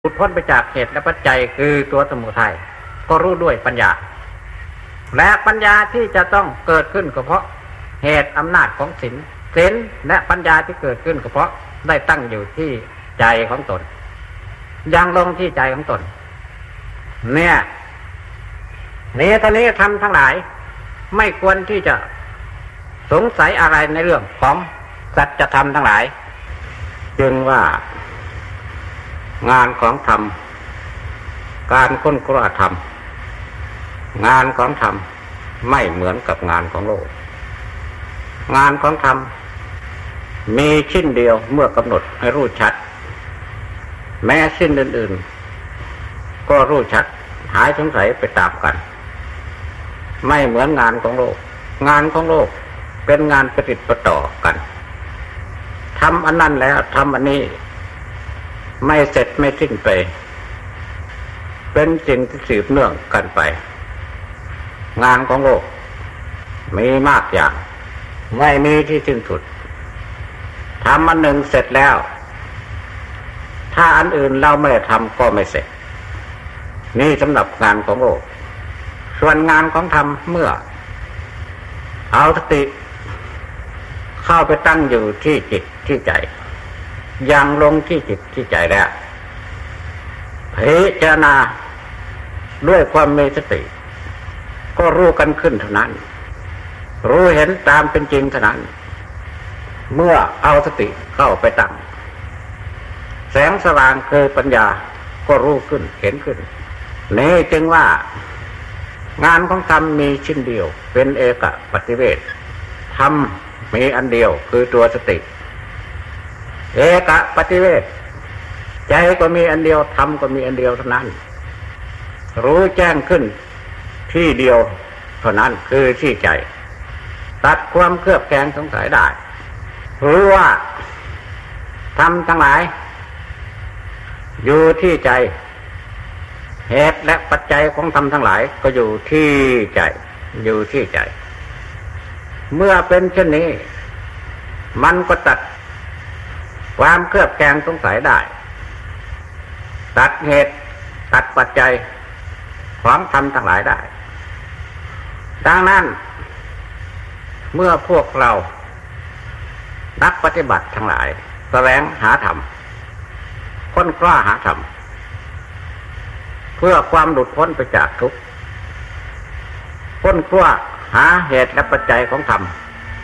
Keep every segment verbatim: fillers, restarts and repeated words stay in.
หลุดพ้นไปจากเหตุและปัจจัยคือตัวสมุทัยก็รู้ด้วยปัญญาและปัญญาที่จะต้องเกิดขึ้นก็เพราะเหตุอำนาจของศีลศีลและปัญญาที่เกิดขึ้นก็เพราะได้ตั้งอยู่ที่ใจของตนยังลงที่ใจของตนเนี่ยนี้ท่านี้ทำทั้งหลายไม่ควรที่จะสงสัยอะไรในเรื่องของสัจธรรมทั้งหลายจึงว่างานของธรรมการค้นคว้าธรรมงานของธรรมไม่เหมือนกับงานของโลกงานของธรรมมีชิ้นเดียวเมื่อกำหนดให้รู้ชัดแม้สิ้นอื่นๆก็รู้ชัดหายสงสัยไปตามกันไม่เหมือนงานของโลกงานของโลกเป็นงานประติดประต่อกันทำอันนั้นแล้วทำอันนี้ไม่เสร็จไม่สิ้นไปเป็นสิ่งที่สืบเนื่องกันไปงานของโลกมีมากอย่างไม่มีที่สิ้นสุดทำอันหนึ่งเสร็จแล้วถ้าอันอื่นเราไม่ได้ทำก็ไม่เสร็จนี่สำหรับงานของโลกส่วนงานของธรรมเมื่อเอาสติเข้าไปตั้งอยู่ที่จิตที่ใจยังลงที่จิตที่ใจแล้วพิจารณาด้วยความมีสติก็รู้กันขึ้นเท่านั้นรู้เห็นตามเป็นจริงเท่านั้นเมื่อเอาสติเข้าไปตั้งแสงสว่างคือปัญญาก็รู้ขึ้นเห็นขึ้นนี่จึงว่างานของธรรมมีชิ้นเดียวเป็นเอกปฏิเวทธรรมมีอันเดียวคือตัวสติเอกปฏิเวทใจก็มีอันเดียวธรรมก็มีอันเดียวเท่านั้นรู้แจ้งขึ้นที่เดียวเท่านั้นคือที่ใจตัดความเครือบแคลงสงสัยได้รู้ว่าธรรมทั้งหลายอยู่ที่ใจเหตุและปัจจัยของธรรมทั้งหลายก็อยู่ที่ใจอยู่ที่ใจเมื่อเป็นเช่นนี้มันก็ตัดความเครือบแคลงสงสัยได้ตัดเหตุตัดปัจจัยของธรรมทั้งหลายได้ดังนั้นเมื่อพวกเรานักปฏิบัติทั้งหลายแสวงหาธรรมค้นคว้าหาธรรมเพื่อความหลุดพ้นไปจากทุกข์ค้นคว้าหาเหตุและปัจจัยของธรรม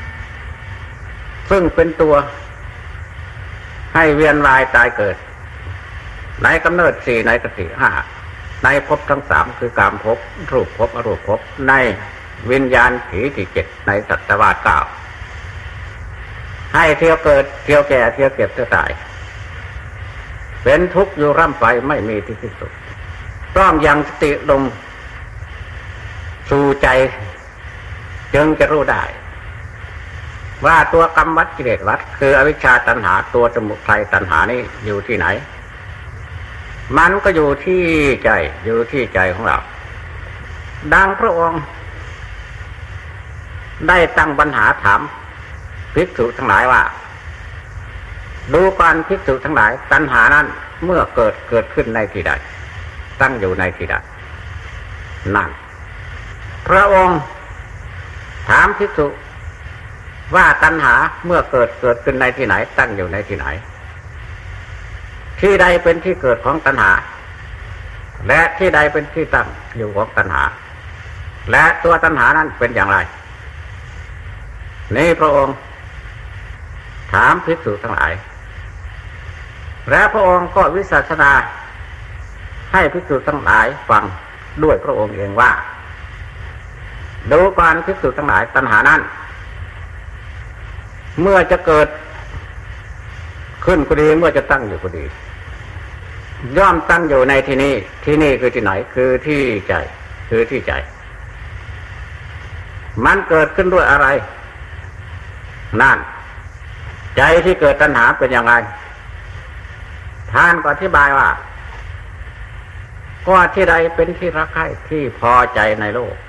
ซึ่งเป็นตัวให้เวียนว่ายตายเกิดในกำเนิดสี่ในกติห้าในภพทั้งสามคือกามภพรูปภพอรูปภพในวิญญาณถีที่เจ็ดในสัตวาสเก้าให้เที่ยวเกิดเที่ยวแก่เที่ยวเก็บเที่ยวตายเป็นทุกข์อยู่ร่ำไปไม่มีที่สิ้นสุดต้องยังสติลงสู่ใจจึงจะรู้ได้ว่าตัวกรรมวัฏกิเลสวัฏคืออวิชชาตัณหาตัวสมุทัยตัณหานี้อยู่ที่ไหนมันก็อยู่ที่ใจอยู่ที่ใจของเราดังพระองค์ได้ตั้งปัญหาถามภิกษุทั้งหลายว่าดูก่อนภิกษุทั้งหลายตัณหานั้นเมื่อเกิดเกิดขึ้นในที่ใดตั้งอยู่ในที่ใดนั่นพระองค์ถามภิกษุว่าตัณหาเมื่อเกิดเกิดขึ้นในที่ไหนตั้งอยู่ในที่ไหนที่ใดเป็นที่เกิดของตัณหาและที่ใดเป็นที่ตั้งอยู่ของตัณหาและตัวตัณหานั้นเป็นอย่างไรนี่พระองค์ถามภิกษุทั้งหลายและพระองค์ก็วิสัชนาให้ภิกษุทั้งหลายฟังด้วยพระองค์เองว่าดูก่อนภิกษุทั้งหลายตัณหานั้นเมื่อจะเกิดขึ้นก็ดีเมื่อจะตั้งอยู่ก็ดีย่อมตั้งอยู่ในที่นี้ที่นี่คือที่ไหนคือที่ใจคือที่ใจมันเกิดขึ้นด้วยอะไรนั่นใจที่เกิดตัณหาเป็นยังไงท่านก็อธิบายว่าก็ที่ใดเป็นที่รักใคร่ที่พอใจในโลก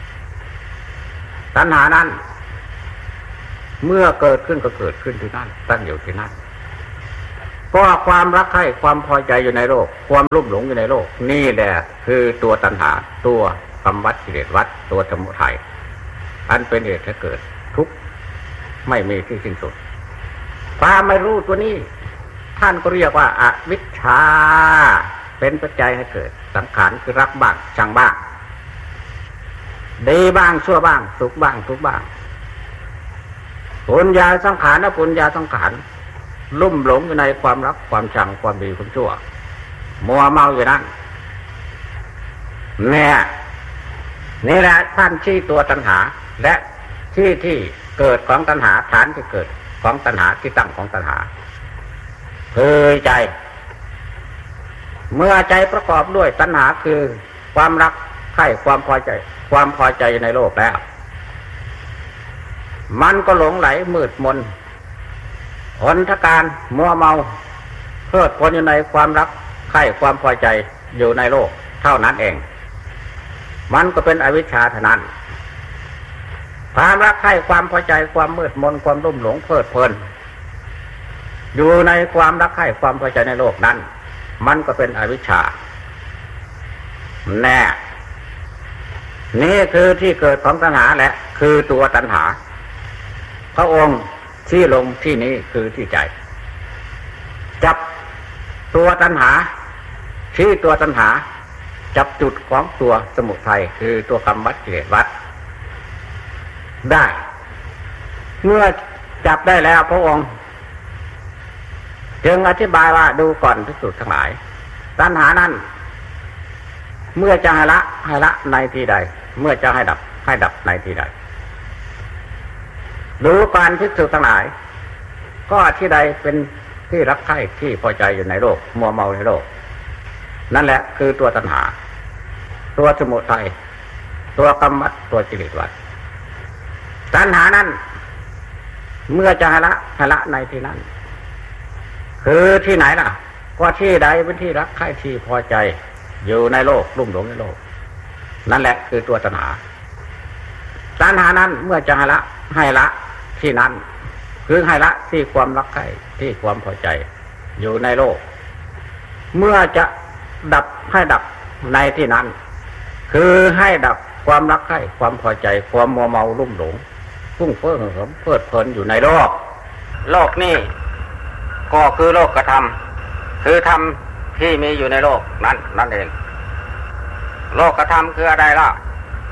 ตัณหานั้นเมื่อเกิดขึ้นก็เกิดขึ้นที่นั่นตั้งอยู่ที่นั่นเพราะความรักใคร่ความพอใจอยู่ในโลกความรุ่มหลงอยู่ในโลกนี่แหละคือตัวตัณหาตัวกรรมวัฏกิเลสวัฏตัวสมุทัยอันเป็นเหตุให้เกิดทุกข์ไม่มีที่สิ้นสุดความไม่รู้ตัวนี้ท่านก็เรียกว่าอวิชชาเป็นปัจจัยให้เกิดสังขารคือรักบ้างชังบ้างดีบ้างชั่วบ้างสุขบ้างทุกข์บ้างปุญญาสังขารและปุญญาสังขารลุ่มหลงอยู่ในความรักความชังความดีความชั่วมัวเมาอยู่นั่นเนี่ยนี่แหละท่านชี้ตัวตัณหาและที่ที่เกิดของตัณหาฐานที่เกิดของตัณหาที่ตั้งของตัณหาคือใจเมื่อใจประกอบด้วยตัณหาคือความรักใคร่ความพอใจความพอใจในโลกแล้วมันก็หลงไหลมืดมนหนทการมัวเมาเพลิดเพลินอยู่ในความรักใคร่ความพอใจอยู่ในโลกเท่านั้นเองมันก็เป็นอวิชชาเท่านั้นความรักใคร่ความพอใจความมืดมนความรุ่มหลงเพลิดเพลินอยู่ในความรักใคร่ความพอใจในโลกนั้นมันก็เป็นอวิชชาแน่นี่คือที่เกิดของตัณหาและคือตัวตัณหาพระองค์ที่ลงที่นี้คือที่ใจจับตัวตัณหาที่ตัวตัณหาจับจุดของตัวสมุทัยคือตัวกรรมวัฏกิเลสวัฏได้เมื่อจับได้แล้วพระองค์จึงอธิบายว่าดูก่อนภิกษุทั้งหลายตัณหานั้นเมื่อจะให้ละให้ละในที่ใดเมื่อจะให้ดับให้ดับในที่ใดดูการภิกษุทั้งหลายก็ที่ใดเป็นที่รักใคร่ที่พอใจอยู่ในโลกมัวเมาในโลกนั่นแหละคือตัวตัณหาตัวสมุทัยตัวกรรมวัฏตัวกิเลสวัฏตัณหานั้นเมื่อจะให้ละให้ละในที่นั้นคือที่ไหนล่ะก็ที่ใดเป็นที่รักใคร่ที่พอใจอยู่ในโลกลุ่มหลงในโลกนั่นแหละคือตัวตัณหาตัณหานั้นเมื่อจะให้ละให้ละที่นั้นคือให้ละที่ความรักใคร่ที่ความพอใจอยู่ในโลกเมื่อจะดับให้ดับในที่นั้นคือให้ดับความรักใคร่ความพอใจความมัวเมาลุ่มหลงฟุ้งเฟ้อเหิมเพลิดเพลินอยู่ในโลกโลกนี้ก็คือโลกธรรมคือธรรมที่มีอยู่ในโลกนั้นนั่นเองโลกธรรมคืออะไรล่ะ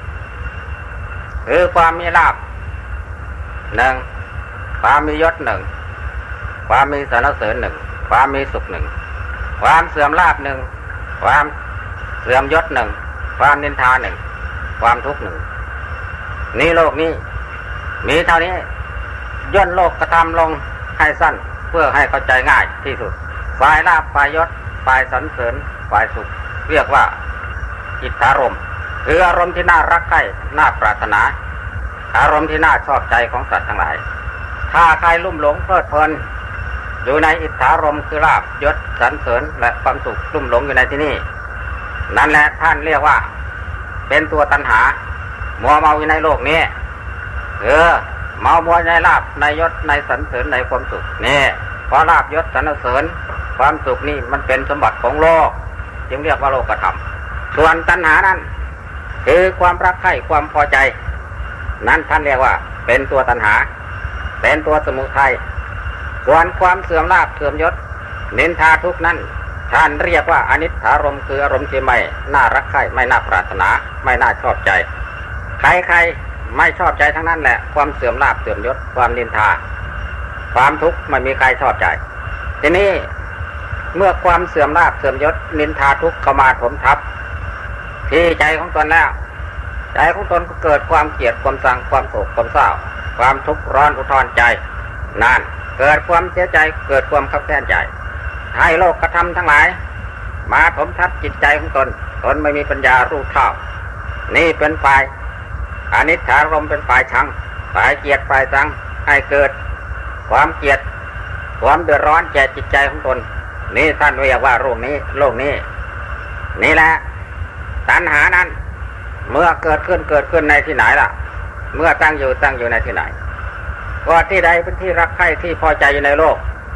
คือความมีลาภหนึ่งความมียศหนึ่งความมีสรรเสริญหนึ่งความมีสุขหนึ่งความเสื่อมลาภหนึ่งความเสื่อมยศหนึ่งความนินทาหนึ่งความทุกข์หนึ่งนี่โลกนี้มีเท่านี้ย่นโลกกระทำลงให้สั้นเพื่อให้เข้าใจง่ายที่สุดฝ่ายลาภฝ่ายยศฝ่ายสรรเสริญฝ่ายสุขเรียกว่าอิทธารมณ์คืออารมณ์ที่น่ารักใคร่น่าปรารถนาอารมณ์ที่น่าชอบใจของสัตว์ทั้งหลายถ้าใครลุ่มหลงเพลิดเพลินอยู่ในอิทธารมณ์คือลาภยศสรรเสริญและความสุขลุ่มหลงอยู่ในที่นี่นั่นแหละท่านเรียกว่าเป็นตัวตัณหามัวเมาอยู่ในโลกนี้เออเมามัวในลาภในยศในสรรเสริญในความสุขนี่เพราะลาภยศสรรเสริญความสุขนี่มันเป็นสมบัติของโลกจึงเรียกว่าโลกธรรมส่วนตัณหานั้นคือความรักใคร่ความพอใจนั้นท่านเรียกว่าเป็นตัวตัณหาเป็นตัวสมุทัยส่วนความเสื่อมลาภเสื่อมยศนินทาทุกข์นั้นท่านเรียกว่าอนิจจารมณ์คืออารมณ์ที่ไม่น่ารักใคร่ไม่น่าปรารถนาไม่น่าชอบใจใครๆไม่ชอบใจทั้งนั้นแหละความเสื่อมลาภเสื่อมยศความนินทาความทุกข์ไม่มีใครชอบใจทีนี้เมื่อความเสื่อมลาภเสื่อมยศนินทาทุกข์เข้ามาถมทับที่ใจของตนแล้วใจของตนก็เกิดความเกลียดความชังความโศกความเศร้าความทุกข์ร้อนอุทธรใจนั่นเกิดความเสียใจเกิดความขับแค้นใจให้โลกกระทำทั้งหลายมาถมทับจิตใจของตนตนไม่มีปัญญารู้เท่านี่เป็นฝ่ายอนิจจารมณ์เป็นฝ่ายชังฝ่ายเกลียดฝ่ายชังให้เกิดความเกลียดความเดือดร้อนแก่จิตใจของตนนี่ท่านเรียกว่าโลกนี้โลกนี้นี่แหละตัณหานั้นเมื่อเกิดขึ้นเกิดขึ้นในที่ไหนล่ะเมื่อตั้งอยู่ตั้งอยู่ในที่ไหนก็ที่ใดเป็นที่รักใคร่ที่พอใจอยู่ในโลก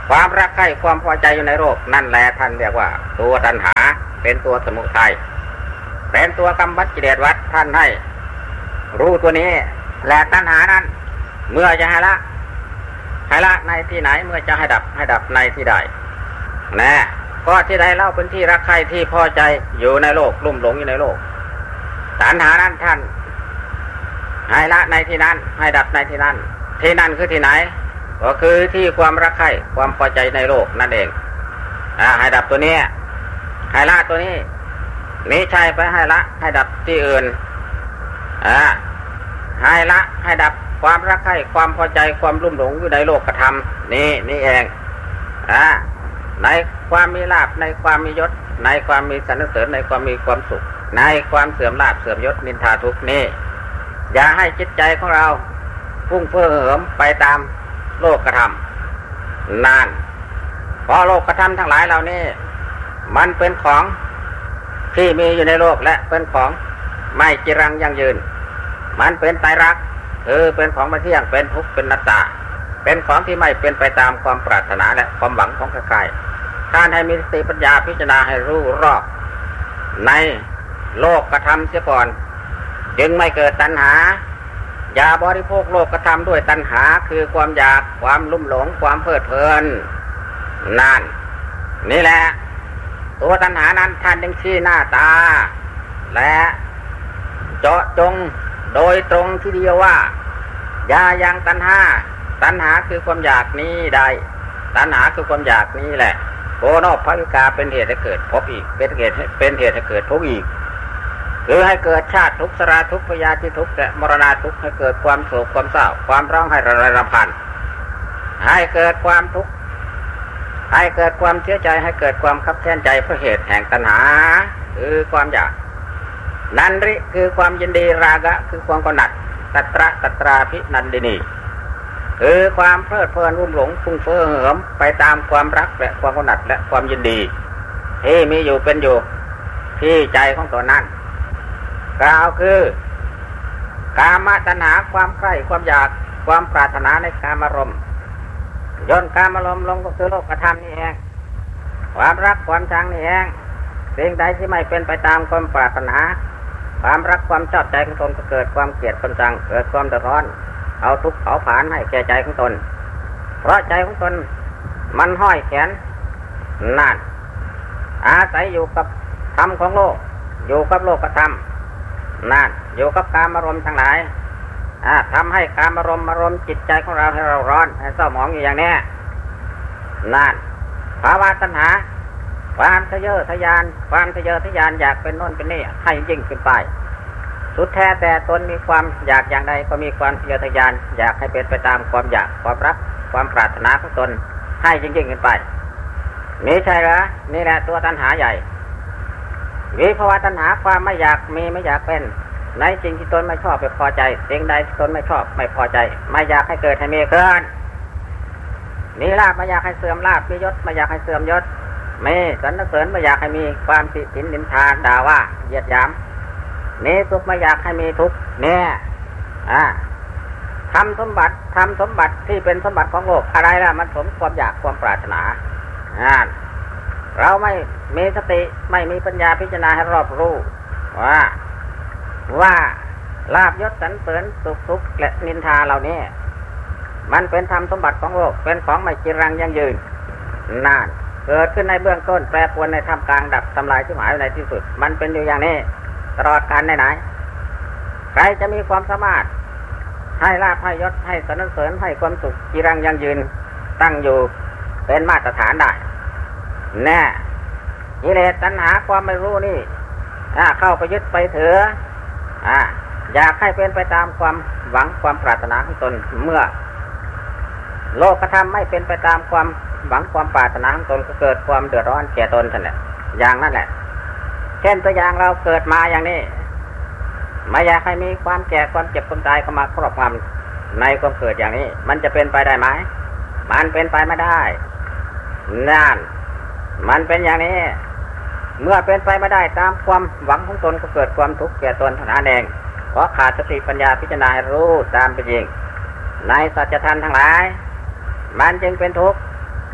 ความรักใคร่ความพอใจอยู่ในโลกนั่นแหละท่านเรียกว่าตัวตัณหาเป็นตัวสมุทัยเป็นตัวกรรมวัฏกิเลสวัฏท่านให้รู้ตัวนี้และตัณหานั้นเมื่อจะให้ละให้ละในที่ไหนเมื่อจะให้ดับให้ดับในที่ใดนะก็ที่ใดเล่าเป็นที่รักใคร่ที่พอใจอยู่ในโลกลุ่มหลงอยู่ในโลกตัณหานั้นท่านให้ละในที่นั้นให้ดับในที่นั้นที่นั่นคือที่ไหนก็คือที่ความรักใคร่ความพอใจในโลกนั่นเองอ่าให้ดับตัวนี้ให้ละตัวนี้มิใช่ไปให้ละให้ดับที่อื่นอ่าให้ละให้ดับความรักใคร่ความพอใจความลุ่มหลงอยู่ในโลกธรรมนี่นี่เองอ่าในความมีลาภในความมียศในความมีสรรเสริญในความมีความสุขในความเสื่อมลาภเสื่อมยศนินทาทุกข์นี่อย่าให้จิตใจของเราพุ่งเฟ้อเหิมไปตามโลกธรรมนั่นเพราะโลกธรรมทั้งหลายเหล่านี้มันเป็นของที่มีอยู่ในโลกและเป็นของไม่จีรังยั่งยืนมันเป็นไตรลักษณ์คือเป็นของไม่เที่ยงเป็นทุกข์เป็นอนัตตาเป็นของที่ไม่เป็นไปตามความปรารถนาและความหวังของใครๆท่านให้มีสติปัญญาพิจารณาให้รู้รอบในโลกธรรมเสียก่อนจึงไม่เกิดตัณหาอย่าบริโภคโลกธรรมด้วยตัณหาคือความอยากความลุ่มหลงความเพลิดเพลินนั่นนี่แหละตัวตัณหานั้นท่านจึงชี้หน้าตาและเจาะจงโดยตรงที่เดียวว่าอย่ายังตัณหาตัณหาคือความอยากนี้ได้ตัณหาคือความอยากนี้แหละโกนภวิกาเป็นเหตุให้เกิดภพอีกเป็นเหตุเป็นเหตุให้เกิดทุกข์อีกคือให้เกิดชาติทุกข์ชราทุกข์พยาธิทุกข์และมรณะทุกข์ให้เกิดความโศกความเศร้าความร้องไห้ระรำพันให้เกิดความทุกข์ให้เกิดความเสียใจให้เกิดความคับแค้นใจเพราะเหตุแห่งตัณหาคือความอยากนันริคือความยินดีราคะคือความกำหนัดตัตระตัตราภินันดินีคือความเพลิดเพลินรุ่มหลงฟุ้งเฟ้อเหิมไปตามความรักและความกำหนัดและความยินดีที่มีอยู่เป็นอยู่ที่ใจของตนนั้นกล่าวคือกามตัณหาความใคร่ความอยากความปรารถนาในกามารมณ์ย่นกามารมณ์ลงก็คือโลกธรรมนี่เองความรักความชังนี่เองสิ่งใดที่ไม่เป็นไปตามความปรารถนาความรักความชอบใจของตนก็เกิดความเกลียดความชังเกิดความเดือดร้อนเอาทุกข์เอาผานให้แก่ใจของตนเพราะใจของตนมันห้อยแขนนั่นอาศัยอยู่กับธรรมของโลกอยู่กับโลกธรรมนั่นอยู่กับกามารมณ์ทั้งหลายอ่าทำให้กามารมณ์อารมณ์จิตใจของเราให้เราร้อนให้เศร้าหมองอยู่อย่างนี้นั่นภาวะตัณหาความทะเยอทะยานความทะเยอทะยานอยากเป็นโน่นเป็นนี่ให้ยิ่งขึ้นไปสุดแท้แต่ตนมีความอยากอย่างใดก็มีความทะเยอทะยานอยากให้เป็นไปตามความอยากความรักความปรารถนาของตนให้ยิ่งยิ่งขึ้นไปนี่ใช่เหรอนี่แหละตัวตัณหาใหญ่วิภาวะตัณหาความไม่อยากมีไม่อยากเป็นในสิ่งที่ตนไม่ชอบไม่พอใจสิ่งใดที่ตนไม่ชอบไม่พอใจไม่อยากให้เกิดให้มีเกิดมีลาภไม่อยากให้เสื่อมลาภมียศไม่อยากให้เสื่อมยศมีสรรเสริญไม่อยากให้มีความติฉินนินทาด่าว่าเหยียดหยามมีสุขไม่อยากให้มีทุกข์เนี่ยอ่าทำสมบัติทำสมบัติที่เป็นสมบัติของโลกอะไรล่ะมันสมความอยากความปรารถนาอ่าเราไม่มีสติไม่มีปัญญาพิจารณาให้รอบรู้ว่าว่าลาภยศสรรเสริญสุขทุกข์และนินทาเหล่านี้มันเป็นธรรมสมบัติของโลกเป็นของไม่จีรังยั่งยืนนานเกิดขึ้นในเบื้องต้นแปรปรวนในท่ามกลางดับทำลายชิบหายในที่สุดมันเป็นอยู่อย่างนี้ตลอดกาลไหนๆใครจะมีความสามารถให้ลาภให้ยศให้สรรเสริญให้ความสุขจีรังยั่งยืนตั้งอยู่เป็นมาตรฐานได้แน่กิเลสตัณหาความไม่รู้นี่เข้าไปยึดไปถืออ่าอยากให้เป็นไปตามความหวังความปรารถนาของตนเมื่อโลกธรรมไม่เป็นไปตามความหวังความปรารถนาของตนก็เกิดความเดือดร้อนแก่ตนนั่นแหละอย่างนั้นแหละเช่นตัวอย่างเราเกิดมาอย่างนี้ไม่อยากให้มีความแก่ความเจ็บความตายเข้ามาครอบงำในความเกิดอย่างนี้มันจะเป็นไปได้ไหมมันเป็นไปไม่ได้นั่นมันเป็นอย่างนี้เมื่อเป็นไปไม่ได้ตามความหวังของตนก็เกิดความทุกข์แก่ตนเท่านั้นเองเพราะขาดสติปัญญาพิจารณาให้รู้ตามเป็นจริงในสัจธรรมทั้งหลายมันจึงเป็นทุกข์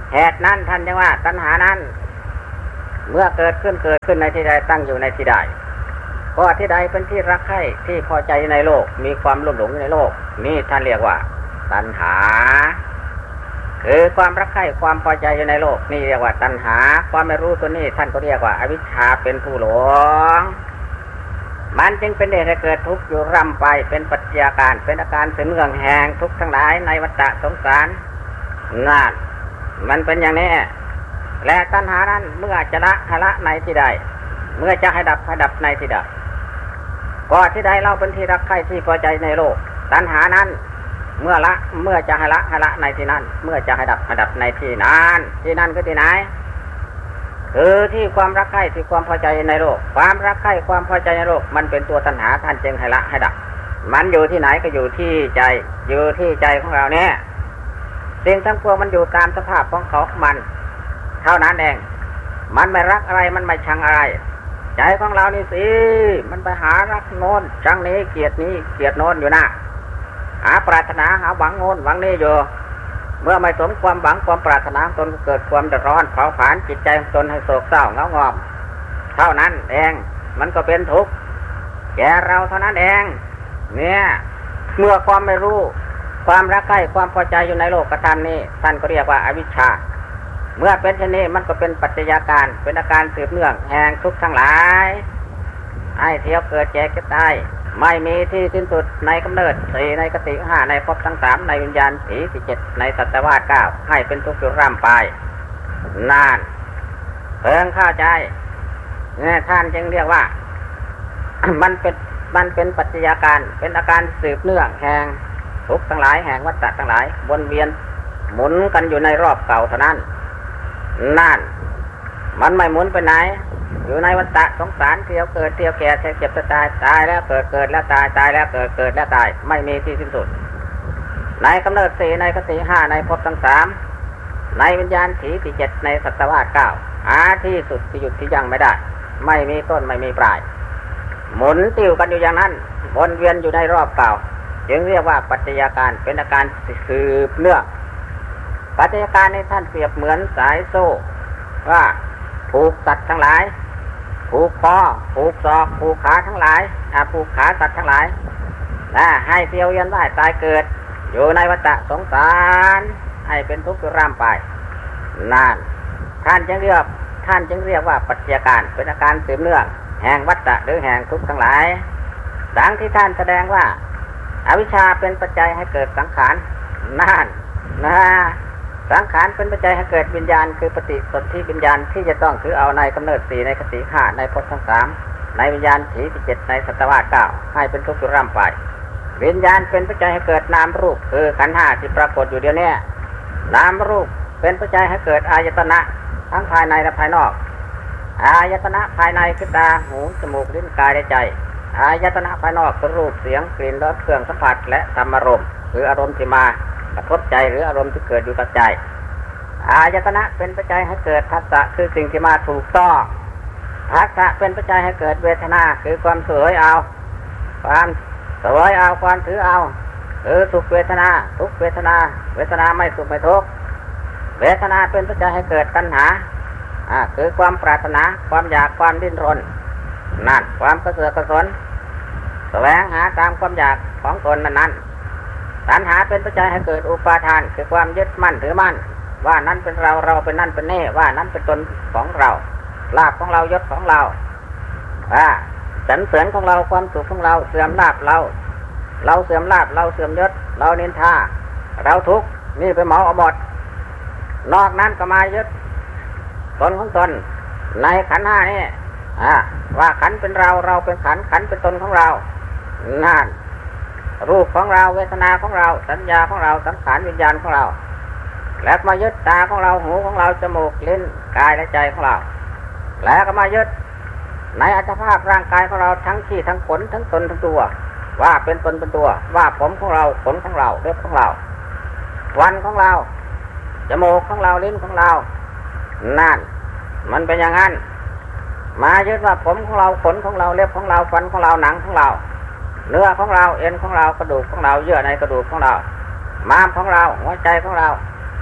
เหตุนั้นท่านจึงว่าตัณหานั้นเมื่อเกิดขึ้นเกิดขึ้นในที่ใดตั้งอยู่ในที่ใดก็ที่ใดเป็นที่รักใคร่ที่พอใจในโลกมีความลุ่มหลงในโลกนี่ท่านเรียกว่าตัณหาคือความรักใคร่ความพอใจอยู่ในโลกนี่เรียกว่าตัณหาความไม่รู้ตัวนี้ท่านก็เรียกว่าอวิชชาเป็นผู้หลงมันจึงเป็นเหตุให้เกิดทุกข์อยู่ร่ำไปเป็นปัจจัยการเป็นอาการสืบเนื่องแห่งทุกข์ทั้งหลายในวัฏสงสารนั่นมันเป็นอย่างนี้และตัณหานั้นเมื่อจะละให้ละในที่ใดเมื่อจะให้ดับให้ดับในที่ใดก็ที่ใดเราเป็นที่รักใคร่ที่พอใจในโลกตัณหานั้นเมื่อละเมื่อจะให้ละให้ละในที่นั้นเมื่อจะให้ดับให้ดับในที่นั้นที่นั่นก็ที่ไหนคือที่ความรักใคร่ที่ความพอใจในโลกความรักใคร่ความพอใจในโลกมันเป็นตัวตัณหาท่านจึงให้ละให้ดับมันอยู่ที่ไหนก็อยู่ที่ใจอยู่ที่ใจของเราเนี่ยสิ่งทั้งปวงมันอยู่ตามสภาพของเขามันเท่านั้นเองมันไม่รักอะไรมันไม่ชังอะไรใจของเรานี่สิมันไปหารักโน้นชังนี้เกลียดนี้เกลียดโน้นอยู่นะหาปรารถนาหาหวังโน้นหวังนี้อยู่เมื่อไม่สมความหวังความปรารถนาตนเกิดความเดือดร้อนเผาผลาญจิตใจตนให้โศกเศร้าเงางอมเท่านั้นเองมันก็เป็นทุกข์แก่เราเท่านั้นเองเนี่ยเมื่อความไม่รู้ความรักใคร่ความพอใจอยู่ในโลกธรรมนี้ท่านก็เรียกว่าอวิชชาเมื่อเป็นเช่นนี้มันก็เป็นปัจจัยการเป็นอาการสืบเนื่องแห่งทุกข์ทั้งหลายให้เที่ยวเกิดแก่เก็บตายไม่มีที่สิ้นสุดในกำเนิดสี่ในกติห้าในภพทั้งสามในวิญญาณสีสิบเจ็ดในสัตวาสเก้าให้เป็นทุกข์อยู่ร่ำไปนานเพิ่งเข้าใจเนี่ยท่านจึงเรียกว่า มันเป็นมันเป็นปัจจัยการเป็นอาการสืบเนื่องแห่งทุกข์ทั้งหลายแห่งวัฏฏะทั้งหลายวนเวียนหมุนกันอยู่ในรอบเก่าเท่านั้นนั่นมันไม่หมุนไปไหนอยู่ในวัฏฏะสงสารเที่ยวเกิดเที่ยวแก่เที่ยวเจ็บตายตายแล้วเกิดเกิดแล้วตายตายแล้วเกิดเกิดแล้วตายไม่มีที่สิ้นสุดในกำเนิดสี่ในคติห้าในภพทั้งสามในวิญญาณถีที่เจ็ดในสัตวาสเก้าหาที่สุดที่หยุดที่ยั่งไม่ได้ไม่มีต้นไม่มีปลายหมุนติ้วกันอยู่อย่างนั้นวนเวียนอยู่ในรอบเก่าจึงเรียกว่าปัจจัยการเป็นอาการสืบเนื่องปัจจัยการในท่านเปรียบเหมือนสายโซ่ว่าผูกสัตว์ทั้งหลายผูกคอผูกศอกผูกขาทั้งหลายผูกขาสัตว์ทั้งหลายนะให้เที่ยวเวียนว่ายตายเกิดอยู่ในวัฏสงสารให้เป็นทุกข์ร่ำไปนั่นท่านจึงเรียกท่านจึงเรียกว่าปัจจัยการเป็นอาการสืบเนื่องแห่งวัฏหรือแห่งทุกข์ทั้งหลายดังที่ท่านแสดงว่าอวิชชาเป็นปัจจัยให้เกิดสังขารนั่นนะสังขารเป็นปัจจัยให้เกิดวิญญาณคือปฏิสนธิวิญญาณที่จะต้องถือเอาในกำเนิดสี่ในคติห้าในภพทั้งสามในวิญญาณถีที่เจ็ดในสัตวาสเก้าให้เป็นทุกข์อยู่ร่ำไปวิญญาณเป็นปัจจัยให้เกิดนามรูปคือขันธ์ห้าที่ปรากฏอยู่เดี๋ยวนี้นามรูปเป็นปัจจัยให้เกิดอายตนะทั้งภายในและภายนอกอายตนะภายในคือตาหูจมูกลิ้นกายและใจอายตนะภายนอกคือรูปเสียงกลิ่นรสเครื่องสัมผัสและธรรมารมณ์คืออารมณ์ที่มากระทบใจหรืออารมณ์ที่เกิดอยู่กับใจอายตนะเป็นปัจจัยให้เกิดทัสสะคือสิ่งที่มาถูกต้องทัสสะเป็นปัจจัยให้เกิดเวทนาคือความสวยเอาความสวยเอาความถือเอาคือสุขเวทนาทุกเวทนาเวทนาไม่สุขไม่ทุกข์เวทนาเป็นปัจจัยให้เกิดตัณหาอ่าคือความปรารถนาความอยากความดิ้นรนนั่นความกระเสือกกระสนแสวงหาตามความอยากของตนนั้นตัณหาเป็นปัจจัยให้เกิดอุปาทานคือความยึดมั่นถือมั่นว่านั้นเป็นเราเราเป็นนั่นเป็นนี่ว่านั้นเป็นตนของเราลาภของเรายศของเราอ่าสรรเสริญของเราความสุขของเราเสื่อมลาภเราเราเสื่อมลาภเราเสื่อมยศเรานินทาเราทุกข์นี่ไปเหมาเอาหมดนอกนั้นก็มายึดตนของตนในขันธ์ห้านี่อ่าว่าขันธ์เป็นเราเราเป็นขันธ์ขันธ์เป็นตนของเรานั่นรูปของเราเวทนาของเราสัญญาของเราสังขารวิญญาณของเราแล้วมายึดตาของเราหูของเราจมูกลิ้นกายและใจของเราแล้วก็มายึดในอัตภาพร่างกายของเราทั้งขี้ทั้งขนทั้งตนทั้งตัวว่าเป็นตนเป็นตัวว่าผมของเราขนของเราเล็บของเราฟันของเราจมูกของเราลิ้นของเรานั่นมันเป็นอย่างนั้นมายึดว่าผมของเราขนของเราเล็บของเราฟันของเราหนังของเราเนื้อของเราเอ็นของเรากระดูกของเราเยื่อในกระดูกของเราม้ามของเราหัวใจของเรา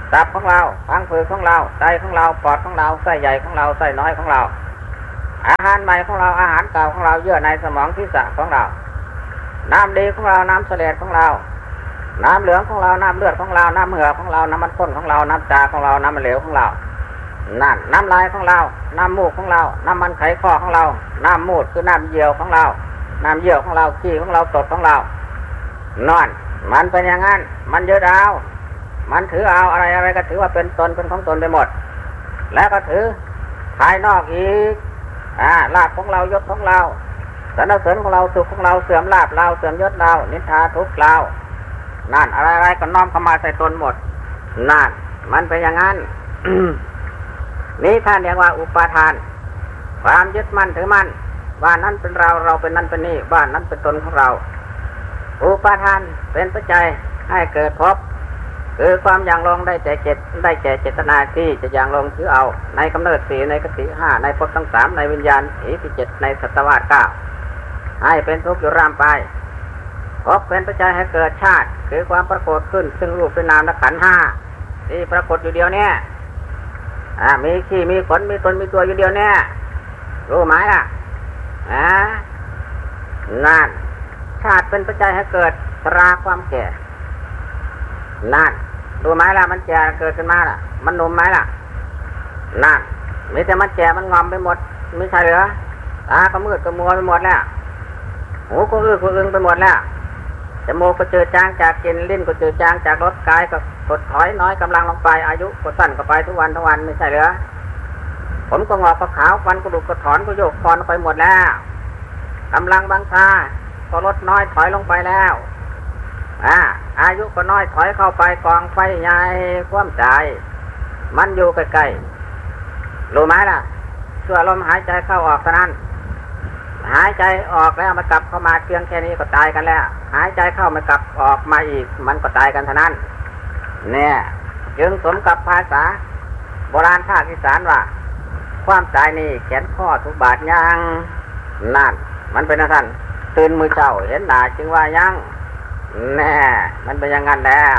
ตับของเราพังผืดของเราไตของเราปอดของเราไส้ใหญ่ของเราไส้น้อยของเราอาหารใหม่ของเราอาหารเก่าของเราเยื่อในสมองศีรษะของเราน้ำดีของเราน้ำเสลดของเราน้ำเหลืองของเราน้ำเลือดของเราน้ำเหงื่อของเราน้ำมันข้นของเราน้ำตาของเราน้ำมันเหลวของเรานั่นน้ำลายของเราน้ำมูกของเราน้ำมันไขข้อของเราน้ำมูดคือน้ำเยี่ยวของเราน้ำเยี่ยวของเราขี้ของเราตดของเรานอนมันเป็นอย่างนั้นมันยึดเอามันถือเอาอะไรอะไรก็ถือว่าเป็นตนเป็นของตนไปหมดแล้วก็ถือภายนอกอีกอ่าลาภของเรายศของเราสรรเสริญของเราสุขของเราเสื่อมลาภเราเสื่อมยศเรานินทาทุกข์เรานั่นอะไรอะไรก็น้อมเข้ามาใส่ตนหมดนั่นมันเป็นอย่างนั้น นี้ท่านเรียกว่าอุปาทานความยึดมั่นถือมั่นว่านั้นเป็นเราเราเป็นนั่นเป็นนี่ว่านั้นเป็นตนของเราอุปาทานเป็นปัจจัยให้เกิดภพคือความอย่างลงได้แต่เจตได้แก่เจตนาที่จะอย่างลงถือเอาในกำเนิดสี่ในกติห้าในภพทั้งสามในวิญญาณสีที่เจ็ดในสัตวาสเก้าให้เป็นทุกข์อยู่ร่ำไปภพเป็นปัจจัยให้เกิดชาติคือความปรากฏขึ้นซึ่งรูปเป็นนามและขันธ์ห้าที่ปรากฏอยู่เดียวเนี่ยอ่ามีขี้มีขนมีตนมีตัวอยู่เดียวเนี่ยรู้ไหมล่ะอ่านั่นชาติเป็นปัจจัยให้เกิดชราความแก่นั่นรู้ไหมล่ะมันแก่เกิดขึ้นมาล่ะมันหนุ่มไหมล่ะนั่นมีแต่มันแก่มันงอมไปหมดไม่ใช่เหรอตาก็มืดก็มัวไปหมดแล้วหูก็อื้อก็อึ้งไปหมดแล้วจมูกก็เจอจางจากกินลิ้นก็เจอจางจากรสกายก็กดถอยน้อยกำลังลงไปอายุก็สั้นก็ไปทุกวันทุกวันไม่ใช่เหรอผมก็งอกก็ขาวฟันก็ดุก็ถอนก็โยกคอนไปหมดแล้วกำลังบางตาก็ลดน้อยถอยลงไปแล้วอ่าอายุก็น้อยถอยเข้าไปกองไฟใหญ่ความใจมันอยู่ใกล้ๆรู้ไหมล่ะชั่วลมหายใจเข้าออกเท่านั้นหายใจออกแล้วมันกลับเข้ามาเพียงแค่นี้ก็ตายกันแล้วหายใจเข้ามันกลับออกมาอีกมันก็ตายกันเท่านั้นเนี่ยจึงสมกับภาษาโบราณภาคอีสานว่าความตายนี่แขนข้อทุกบาทยังนั่นมันเป็นอะไรตื่นมือเจ้าเห็นหนาจึงว่ายังแน่มันเป็นอย่างนั้นแล้ว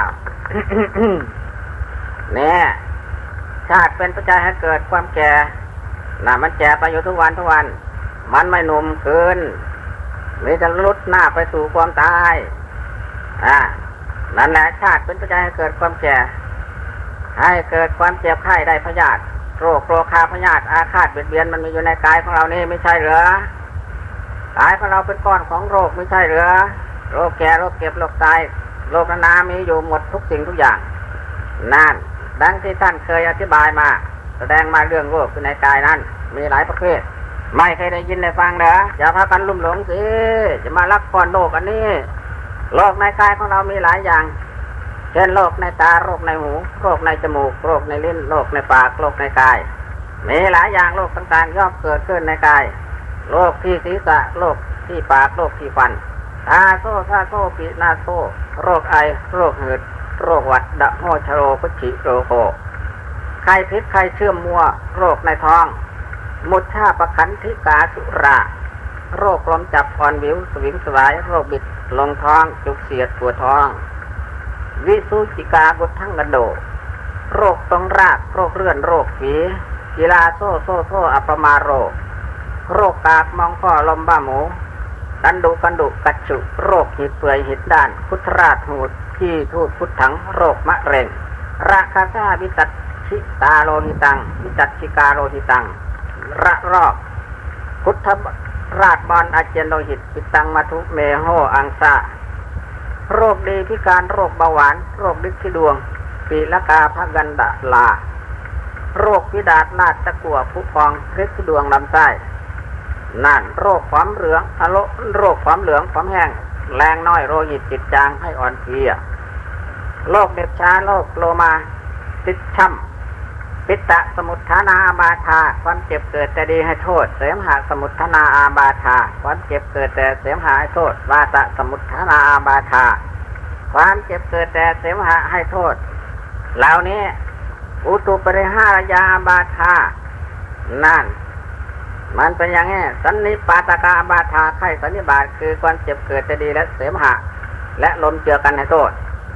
เนี่ยชาติเป็นปัจจัยให้เกิดความแก่น่ะมันแก่ไปอยู่ทุกวันทุกวันมันไม่หนุ่มเกินมีแต่ลุดหน้าไปสู่ความตายอ่านั่นแหละชาติเป็นปัจจัยให้เกิดความแก่ให้เกิดความเจ็บไข้ได้พยาธิโรคโรคาพยาธิอาฆาตเบียดเบียนมันมีอยู่ในกายของเรานี่ไม่ใช่เหรอกายของเราเป็นก้อนของโรคไม่ใช่เหรอโรคแก่โรคเก็บโรคตายโรคนานามีอยู่หมดทุกสิ่งทุกอย่างนั่นดังที่ท่านเคยอธิบายมาแสดงมาเรื่องโรคในกายนั้นมีหลายประเภทไม่เคยได้ยินได้ฟังเหรออย่าพากันลุ่มหลงสิจะมารักก้อนโรคอันนี้โรคในกายของเรามีหลายอย่างเช่นโรคในตาโรคในหูโรคในจมูกโรคในลิ้นโรคในปากโรคในกายมีหลายอย่างโรคต่างๆย่อมเกิดขึ้นในกายโรคที่ศีรษะโรคที่ปากโรคที่ฟันตาโซ่ซาโซ่ปีนาโซ่โรคไอโรคหืดโรคหวัดดะโมชโรกุชิโรโคไข้พิษไข้เชื่อมมัวโรคในท้องมุชาปคันธิกาสุราโรคลมจับอ่อนวิวสวิงสวายโรคบิดลงท้องจุกเสียดปวดท้องวิสุจิกาบุตรทั้งกระโดโรคตรงรากโรคเลื่อนโรคฝีกีฬาโซ่โซ่โซ่อัปมาโรคโรคกากมองข้อลมบ้าหมูกันดุกันดุกัดจุโรคหิดเปื่อยหิดด้านพุทธราชหูดที่ทูดพุทธังโรคมะเร็งราคาซาวิตัดชิตาโลหิตังวิจัดชิกาโลหิตังระรอกพุทธราชบอลอาเจียนโลหิตปิตังมาทุเมโหอังซาโรคดีพิการโรคเบาหวานโรคดิที่ดวงปีละกาพกันดาลาโรคพิดาดลาดตะกั่วผุพองริดที่ดวงลำไส้นั่นโรคความเหลืองอโรโรคความเหลืองความแห้งแรงน้อยโรหิตจิตจางให้อ่อนเพลียโรคเด็บช้าโรคโลมาติดช่ำปิตะสมุทฐานาอาบาทาความเจ็บเกิดแต่ดีให้โทษเสมหะสมุทฐานาอาบาทาความเจ็บเกิดแต่เสมหะให้โทษวาตะสมุทฐานาอาบาทาความเจ็บเกิดแต่เสมหะให้โทษเหล่านี้อุตุปริหารยาอาบาทานั่นมันเป็นอย่างนี้สันนิปาตกาอาบาทาไข้สันนิบาตคือความเจ็บเกิดแต่ดีและเสมหะและลมเจือกันให้โทษ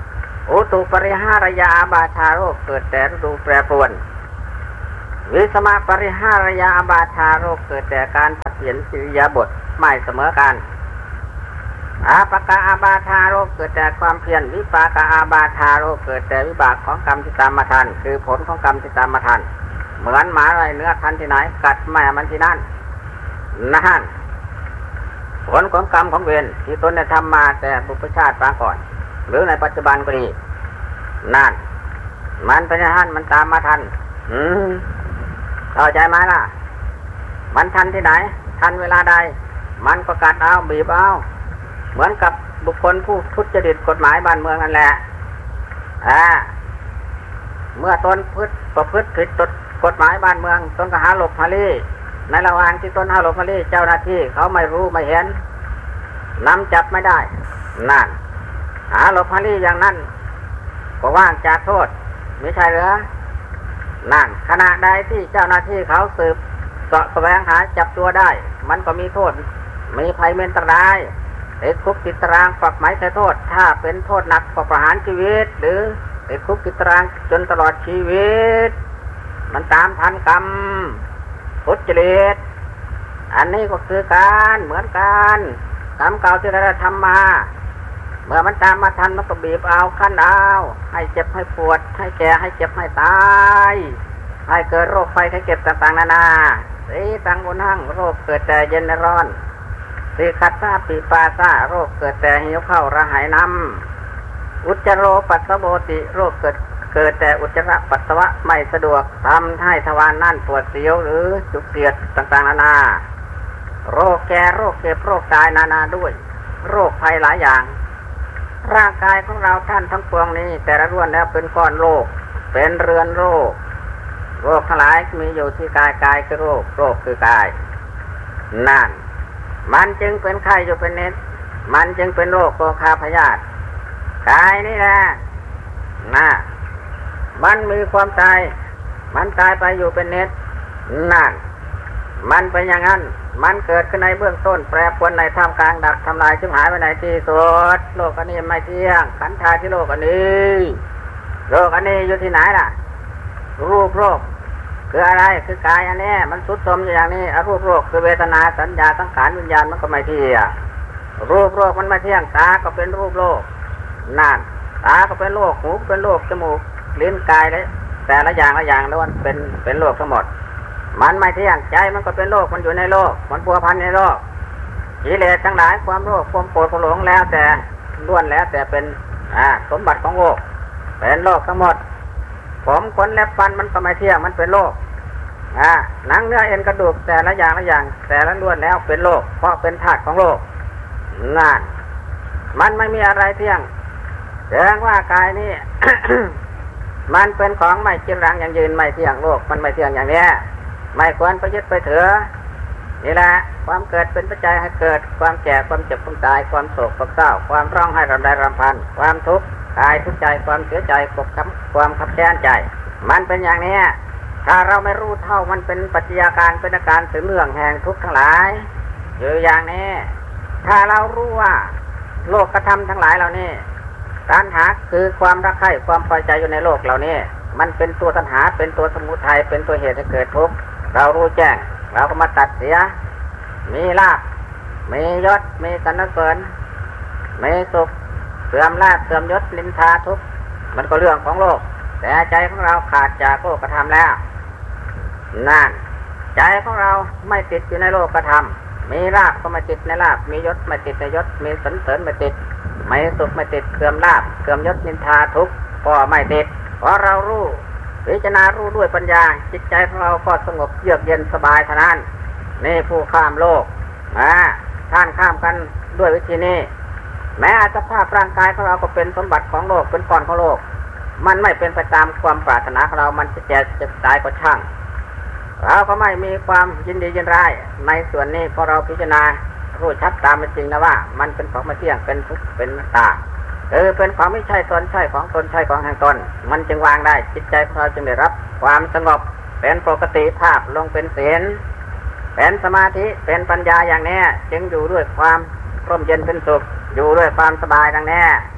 อุตุปริหารยาอาบาธาโรคเกิดแต่ฤดูแปรปรวนวิสมาปริหารยาอาบาธาโรคเกิดแต่การเปลี่ยนอิริยาบถไม่เสมอกันอาปกะอาบาธาโรคเกิดแต่ความเพียรวิปากะอาบาธาโรคเกิดแต่วิบากของกรรมที่ตามมาทันคือผลของกรรมที่ตามมาทันเหมือนหมาไรเนื้อทันที่ไหนกัดแม่มันที่นั่นนั่นผลของกรรมของเวรที่ตนได้ทำมาแต่บุพชาติปางก่อนหรือในปัจจุบันก็ดีนั่นมันเป็นอย่างนั้นมันตามมาทันอืมเข้าใจไหมล่ะมันทันที่ไหนทันเวลาใดมันก็กัดเอาบีบเอาเหมือนกับบุคคลผู้ทุจริตกฎหมายบ้านเมืองนั่นแหละอ่าเมื่อตนพึ่งประพฤติผิดกฎหมายบ้านเมืองตนก็หาหลบหาลี่ในระหว่างที่ตนหาหลบหาลี่เจ้าหน้าที่เขาไม่รู้ไม่เห็นนำจับไม่ได้นั่นหาหลบหาลี่อย่างนั้นก็ว่างจากโทษไม่ใช่เหรอนั่นขณะใดที่เจ้าหน้าที่เขาสืบเสาะแสวงหาจับตัวได้มันก็มีโทษมีภัยเมนตรายติดคุกติดตารางปรับหมายใช้โทษถ้าเป็นโทษหนักก็ประหารชีวิตหรือติดคุกติดตารางจนตลอดชีวิตมันตามทันกรรมทุจริตอันนี้ก็คือการเหมือนกันกรรมเก่าที่เราได้ทำมาเมื่อมันตามมาทันมันก็บีบเอาขั้นเอาให้เจ็บให้ปวดให้แก่ให้เจ็บให้ตายให้เกิดโรคไฟไข้เจ็บต่างๆนานาสีตังอุณหังโรคเกิดแต่เย็นร้อนสีคัดซาปีปาซาโรคเกิดแต่หิวข้าวระหายน้ำอุจจาระปัสสาวะติโรคเกิดเกิดแต่อุจจาระปัสสาวะไม่สะดวกทำให้ทวารนั่นปวดเสียวหรือจุกเสียดต่างๆนานาโรคแก่โรคเจ็บโรคตายนานาด้วยโรคภัยหลายอย่างร่างกายของเราท่านทั้งปวงนี้แต่ละล้วนแล้วเป็นก้อนโรคเป็นเรือนโรคโรคทั้งหลายมีอยู่ที่กายกายคือโรคโรคคือกายนั่นมันจึงเป็นไข้อยู่เป็นเน็ตมันจึงเป็นโรคโรคาพยาธิกายนี่แหละน่ะมันมีความตายมันตายไปอยู่เป็นเน็ตนั่นมันเป็นอย่างนั้นมันเกิดขึ้นในเบื้องต้นแปรปรวนในท่ามกลางดับทำลายชิบหายไปในที่สุดโลกอันนี้ไม่เที่ยงขันธ์ธาตุที่โลกอันนี้โลกอันนี้อยู่ที่ไหนล่ะรูปโรคคืออะไรคือกายอันนี้มันสุดโทรมอย่างนี้อรูปโรคคือเวทนาสัญญาสังขารวิญญาณมันก็ไม่เที่ยงรูปโรคมันไม่เที่ยงตาก็เป็นรูปโรคนั่นตาก็เป็นโรคหูเป็นโรคจมูกลิ้นกายเลยแต่ละอย่างละอย่างแล้วมันเป็นเป็นโรคทั้งหมดมันไม่เที่ยงใจมันก็เป็นโรคมันอยู่ในโลกมันพัวพันในโลกกิเลสทั้งหลายความโลภความโกรธความหลงแล้วแต่ล้วนแล้วแต่เป็นอ่าสมบัติของโลกเป็นโลกทั้งหมดผมขนเล็บฟันมันก็ไม่เที่ยงมันเป็นโลกอ่าหนังเนื้อเอ็นกระดูกแต่ละอย่างละอย่างแต่ละล้วนแล้วเป็นโลกเพราะเป็นธาตุของโลกนั่นมันไม่มีอะไรเที่ยงแสดงว่ากายนี้ มันเป็นของไม่จีรังอย่างยืนไม่เที่ยงโลกมันไม่เที่ยงอย่างนี้ไม่ควรไปยึดไปถือนี่แหละความเกิดเป็นปัจจัยให้เกิดความแก่ความเจ็บความตายความโศกความเศร้าความร้องไห้รำไรรำพันความทุกข์กายทุกข์ใจความเสียใจความขับแค้นใจมันเป็นอย่างนี้ถ้าเราไม่รู้เท่ามันเป็นปัจจัยการเป็นอาการสืบเนื่องแห่งทุกข์ทั้งหลายอยู่อย่างนี้ถ้าเรารู้ว่าโลกกระทำทั้งหลายเหล่านี้ตัณหาคือความรักใคร่ความพอใจอยู่ในโลกเหล่านี้มันเป็นตัวตัณหาเป็นตัวสมุทัยเป็นตัวเหตุให้เกิดทุกข์เรารู้แจ้งเราก็มาตัดเสียมีลาภมียศมีสรรเสริญมีสุขเสื่อมลาภเสื่อมยศนินทาทุกข์มันก็เรื่องของโลกแต่ใจของเราขาดจากโลกกระทำแล้วนั่นใจของเราไม่ติดอยู่ในโลกกระทำมีลาภก็ไม่ติดในลาภมียศไม่ติดในยศมีสรรเสริญไม่ติดไม่สุขไม่ติดเสื่อมลาภเสื่อมยศนินทาทุกข์ก็ไม่ติดเพราะเรารู้พิจารณารู้ด้วยปัญญาจิตใจของเราก็สงบเยือกเย็นสบายเท่านั้นนี่ผู้ข้ามโลกอ่าท่านข้ามกันด้วยวิธีนี้แม้อัตภาพร่างกายของเราก็เป็นสมบัติของโลกเป็นก้อนของโลกมันไม่เป็นไปตามความปรารถนาของเรามันจะแก่จะตายก็ช่างเราก็ไม่มีความยินดียินร้ายในส่วนนี้พอเราพิจารณารู้ชัดตามเป็นจริงนะว่ามันเป็นของไม่เที่ยงเป็นทุกข์เป็นอนัตตาเออเป็นของไม่ใช่ตนใช่ของตนใช่ของแห่งตนมันจึงวางได้จิตใจของเราจึงได้รับความสงบเป็นปกติภาพลงเป็นศีลเป็นสมาธิเป็นปัญญาอย่างนี้จึงอยู่ด้วยความร่มเย็นเป็นสุขอยู่ด้วยความสบายดังนี้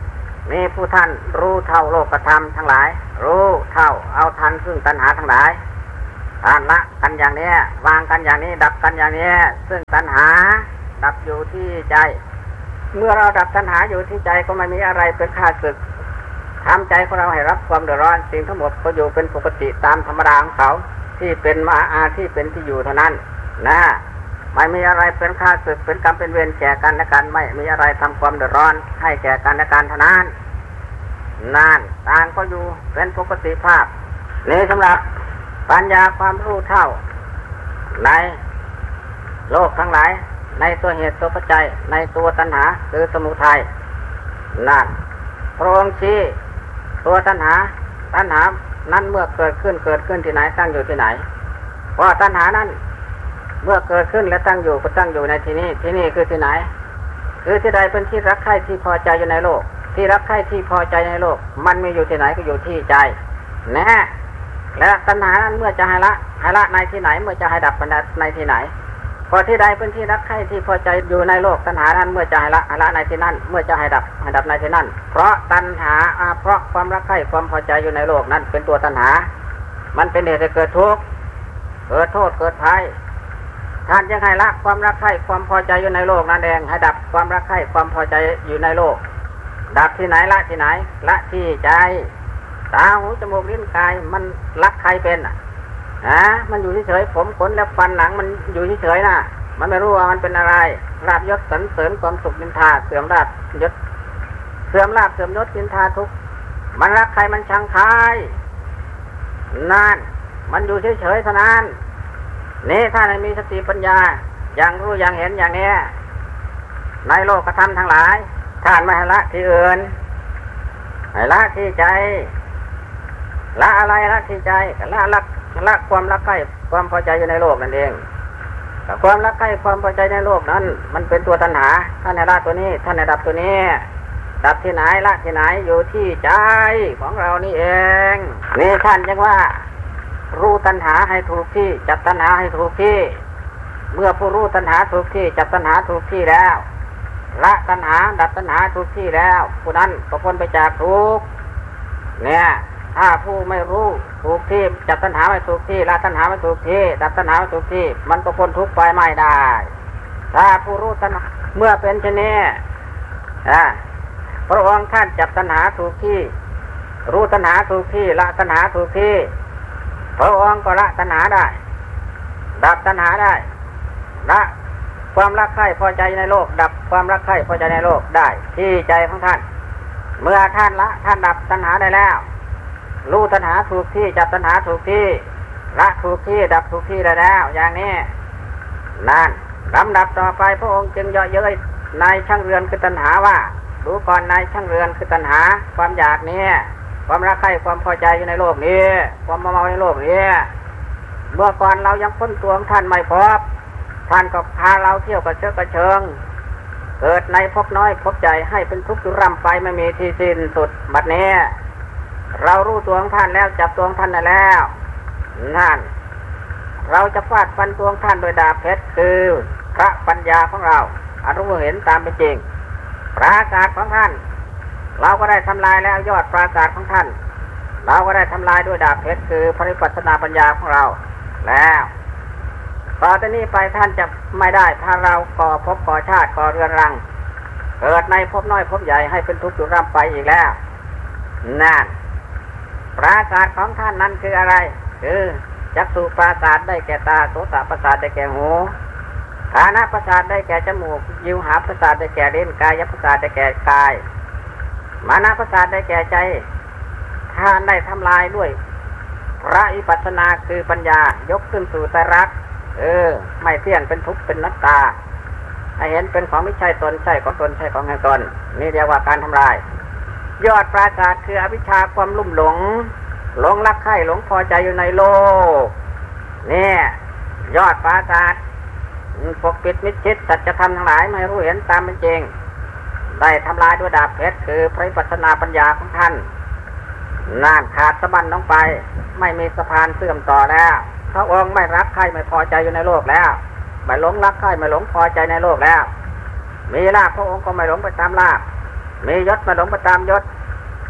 มีผู้ท่านรู้เท่าโลกธรรมทั้งหลายรู้เท่าเอาทันซึ่งตัณหาทั้งหลายท่านละกันอย่างนี้วางกันอย่างนี้ดับกันอย่างนี้ซึ่งตัณหาดับอยู่ที่ใจเมื่อเราดับตัณหาอยู่ที่ใจก็ไม่มีอะไรเป็นข้าศึกทำใจของเราให้รับความเดือดร้อนสิ่งทั้งหมดก็อยู่เป็นปกติตามธรรมดาของเขาที่เป็นมาอาที่เป็นที่อยู่เท่านั้นนะไม่มีอะไรเป็นข้าศึกเป็นกรรมเป็นเวรแก่กันและกันไม่มีอะไรทำความเดือดร้อนให้แก่กันและกันเท่านั้นนั่นต่างก็อยู่เป็นปกติภาพนี่สำหรับปัญญาความรู้เท่าในโลกทั้งหลายในตัวเหตุตัวปัจจัยในตัวตัณหาคือสมุทัยนั่นพระองค์ชี้ตัวตัณหาตัณหานั้นเมื่อเกิดขึ้นเกิดขึ้นที่ไหนตั้งอยู่ที่ไหนเพราะตัณหานั้นเมื่อเกิดขึ้นและตั้งอยู่ก็ตั้งอยู่ในที่นี้ที่นี่คือที่ไหนคือที่ใดเป็นที่รักใคร่ที่พอใจอยู่ในโลกที่รักใคร่ที่พอใจในโลกมันมีอยู่ที่ไหนก็อยู่ที่ใจแน่และตัณหานั้นเมื่อจะให้ละให้ละในที่ไหนเมื่อจะให้ดับในที่ไหนพอที่ใดเป็นที่รักใคร่ที่พอใจอยู่ในโลกตัณหานั้นเมื่อจะให้ละให้ละในที่นั้นเมื่อจะให้ดับให้ดับในที่นั้นเพราะตัณหาเพราะความรักใคร่ความพอใจอยู่ในโลกนั้นเป็นตัวตัณหามันเป็นเหตุให้เกิดทุกข์เกิดโทษเกิดภัยท่านยังให้ละความรักใคร่ความพอใจอยู่ในโลกนั่นเองให้ดับความรักใคร่ความพอใจอยู่ในโลกดับที่ไหนละที่ไหนละที่ใจตาหูจมูกลิ้นกายมันรักใครเป็นอ่ะฮะมันอยู่เฉยๆผมขนและฟันหนังมันอยู่เฉยๆนะมันไม่รู้ว่ามันเป็นอะไรลาภยศสรรเสริญความสุขนินทาเสื่อมลาภยศเสื่อมลาภเสื่อมยศนินทาทุกข์มันรักใครมันชังใครนั่นมันอยู่เฉยๆเท่านั้นนี่ถ้าไม่มีสติปัญญาอย่างรู้อย่างเห็นอย่างนี้ในโลกธรรมทั้งหลายท่านไม่ให้ละที่อื่นให้ละที่ใจละอะไรละที่ใจละละละความรักใคร่ความพอใจอยู่ในโลกนั่นเองความรักใคร่ความพอใจในโลกนั้นมันเป็นตัวตัณหาท่านให้ละตัวนี้ท่านให้ดับตัวนี้ดับที่ไหนละที่ไหนอยู่ที่ใจของเรานี่เองนี่ท่านยังว่ารู้ตัณหาให้ถูกที่จับตัณหาให้ถูกที่เมื่อผู้รู้ตัณหาถูกที่จับตัณหาถูกที่แล้วละตัณหาดับตัณหาถูกที่แล้วผู้นั้นก็พ้นไปจากทุกข์เนี่ยถ้าผู้ไม่รู้ถูกที่จับตัณหาไม่ถูกที่ละตัณหาไม่ถูกที่ดับตัณหาไม่ถูกที่มันก็พ้นทุกข์ไปไม่ได้ถ้าผู้รู้ตัณหาเมื่อเป็นเช่นนี้อ่าพระองค์ท่านจับตัณหาถูกที่รู้ตัณหาถูกที่ละตัณหาถูกที่พระองค์ก็ละตัณหาได้ดับตัณหาได้ละความรักใคร่พอใจในโลกดับความรักใคร่พอใจในโลกได้ที่ใจของท่านเมื่อท่านละท่านดับตัณหาได้แล้วรู้ตัณหาถูกที่จับตัณหาถูกที่ละถูกที่ดับถูกที่ได้แล้วอย่างนี้นั่นลำดับต่อไปพระองค์จึงเยาะเย้ยนายช่างเรือนคือตัณหาว่าดูก่อนนายช่างเรือนคือตัณหาความอยากนี้ความรักใคร่ความพอใจอยู่ในโลกนี้ความเมาในโลกนี้เมื่อก่อนเรายังพ้นตัวของท่านไม่พบท่านก็พาเราเที่ยวกระเชิดกระเชิงเกิดในภพน้อยภพใหญ่ให้เป็นทุกข์อยู่ร่ำไปไม่มีที่สิ้นสุดบัดนี้เรารู้ตัวของท่านแล้วจับตัวของท่านได้แล้วนั่นเราจะฟาดฟันตัวของท่านโดยดาบเพชรคือพระปัญญาของเราอรู้เห็นตามเป็นจริงปราศาสตร์ของท่านเราก็ได้ทำลายแล้วยอดปราศาสตร์ของท่านเราก็ได้ทำลายด้วยดาบเพชรคือพระวิปัสสนาปัญญาของเราแล้วต่อจากนี้ไปท่านจะไม่ได้ถ้าเราก่อภพก่อชาติก่อเรือนรังเกิดในภพน้อยภพใหญ่ให้เป็นทุกข์อยู่ร่ำไปอีกแล้วนั่นปราศาสตร์ของท่านนั้นคืออะไรคือจักษุปราศาสตร์ได้แก่ตาโสตประสาทได้แก่หูฆานะประสาทได้แก่จมูกยิวหาประสาทได้แก่ลิ้นกายประสาทได้แก่กายมานะประสาทได้แก่ใจท่านได้ทำลายด้วยพระวิปัสสนาคือปัญญายกขึ้นสู่ไตรลักษณ์เออไม่เที่ยงเป็นทุกข์เป็นนัตตาให้เห็นเป็นของไม่ใช่ตนใช่ของตนใช่ของแห่งตนนี่เรียกว่าการทำลายยอดปราศาสตร์คืออวิชชาความลุ่มหลงหลงรักใคร่หลงพอใจอยู่ในโลกนี่ยอดปราศาสตร์ปกปิดมิจฉาสัจธรรมทั้งหลายไม่รู้เห็นตามเป็นจริงได้ทำลายด้วยดาบเพชรคือพระวิปัสสนาปัญญาของท่านน่านขาดสะบั้นลงไปไม่มีสะพานเสื่อมต่อแล้วพระองค์ไม่รักใครไม่พอใจอยู่ในโลกแล้วไม่หลงรักใครไม่หลงพอใจในโลกแล้วมีลาภพระองค์ก็ไม่หลงไปตามลาภมียศไม่หลงไปตามยศ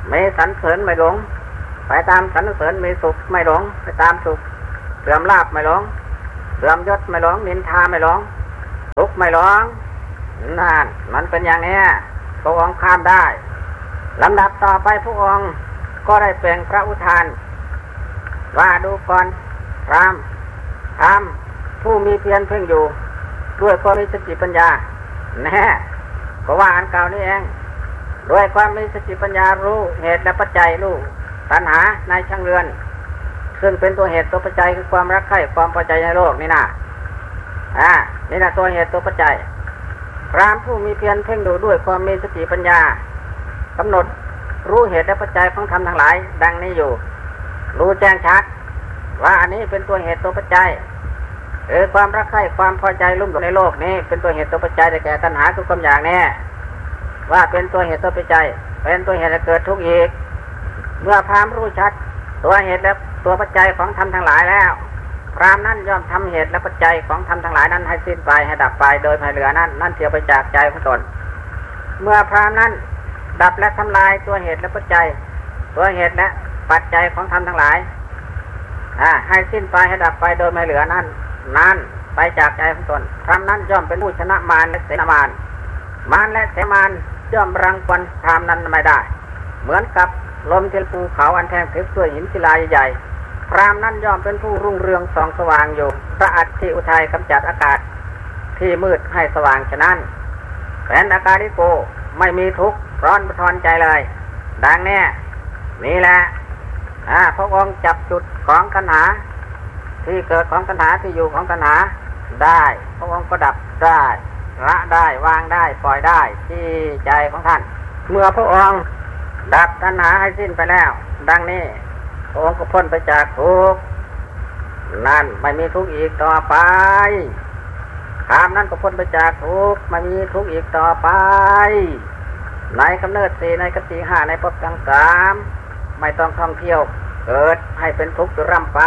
ไม่สรรเสริญไม่หลงไปตามสรรเสริญมีสุขไม่หลงไปตามสุขเสื่อมลาภไม่หลงเสื่อมยศไม่หลงนินทาไม่หลงทุกข์ไม่หลงนั่นมันเป็นอย่างนี้พระองค์ข้ามได้ลำดับต่อไปพระองค์ก็ได้เปล่งพระอุทานว่าดูก่อนพราหมณ์ธรรมผู้มีเพียรเพ่งอยู่ด้วยความมีสติปัญญาแน่ก็ว่าอันเก่านี่เองด้วยความมีสติปัญญารู้เหตุและปัจจัยรู้ตัณหาในช่างเรือนซึ่งเป็นตัวเหตุตัวปัจจัยคือความรักใคร่ความพอใจในโลกนี่นะอ่านี่นะตัวเหตุตัวปัจจัยพราหมณ์ผู้มีเพียรเพ่งดูด้วยความมีสติปัญญากำหนดรู้เหตุและปัจจัยของธรรมทั้งหลายดังนี้อยู่รู้แจ้งชัดว่าอันนี้เป็นตัวเหตุตัวปัจจัยเออความรักใคร่ความพอใจลุ่มหลงในโลกนี้เป็นตัวเหตุตัวปัจจัยได้แก่ตัณหาทุกความอยากแน่ว่าเป็นตัวเหตุตัวปัจจัยเป็นตัวเหตุให้เกิดทุกข์อีกเมื่อพราหมณ์รู้ชัดตัวเหตุและตัวปัจจัยของธรรมทั้งหลายแล้วพราหมณ์นั้นย่อมทำเหตุและปัจจัยของธรรมทั้งหลายนั้นให้สิ้นไปให้ดับไปโดยไม่เหลือนั้นนั่นเสียไปจากใจของตนเมื่อพราหมณ์นั้นดับและทำลายตัวเหตุและปัจจัยตัวเหตุและปัจจัยของธรรมทั้งหลายอ่าให้สิ้นไปให้ดับไปโดยไม่เหลือนั้นนั่นไปจากใจของตนพราหมณ์นั้นย่อมเป็นผู้ชนะมารและเสนามารมารและเสนามารย่อมรังควานพราหมณ์นั้นไม่ได้เหมือนกับลมที่ภูเขาอันแท่งทึบด้วยหินศิลาใหญ่พราหมณ์นั้นย่อมเป็นผู้รุ่งเรืองส่องสว่างอยู่พระอัฏฐิอุทัยกำจัดอากาศที่มืดให้สว่างฉะนั้นเป็นอาการิโกไม่มีทุกข์ร้อนประทอนใจเลยดังนี้นี่แหละอ่าพระองค์จับจุดของตัณหาที่เกิดของตัณหาที่อยู่ของตัณหาได้พระองค์ก็ดับได้ละได้วางได้ปล่อยได้ที่ใจของท่านเมื่อพระองค์ดับตัณหาให้สิ้นไปแล้วดังนี้พระองค์ก็พ้นไปจากทุกข์นั่นไม่มีทุกข์อีกต่อไปพราหมณ์นั้นก็พ้นไปจากทุกข์ไม่มีทุกข์อีกต่อไปในกำเนิดสี่ในกติห้าในภพทั้งสามไม่ต้องท่องเที่ยวเกิดให้เป็นทุกข์ร่ำไป